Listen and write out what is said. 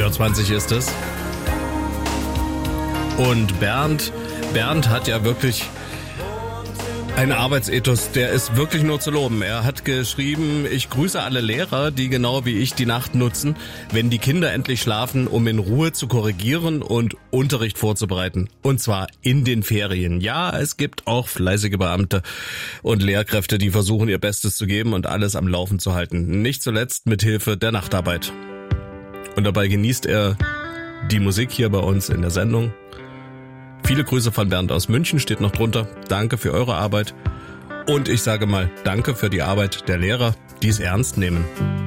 8:20 ist es. Und Bernd hat ja wirklich einen Arbeitsethos, der ist wirklich nur zu loben. Er hat geschrieben, ich grüße alle Lehrer, die genau wie ich die Nacht nutzen, wenn die Kinder endlich schlafen, um in Ruhe zu korrigieren und Unterricht vorzubereiten. Und zwar in den Ferien. Ja, es gibt auch fleißige Beamte und Lehrkräfte, die versuchen, ihr Bestes zu geben und alles am Laufen zu halten. Nicht zuletzt mit Hilfe der Nachtarbeit. Und dabei genießt er die Musik hier bei uns in der Sendung. Viele Grüße von Bernd aus München, steht noch drunter. Danke für eure Arbeit. Und ich sage mal, danke für die Arbeit der Lehrer, die es ernst nehmen.